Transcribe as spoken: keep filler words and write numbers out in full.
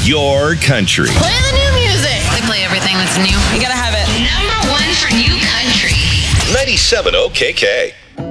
your country. Play the new music. They play everything that's new. You gotta have it. Number one for new country. ninety-seven O K K.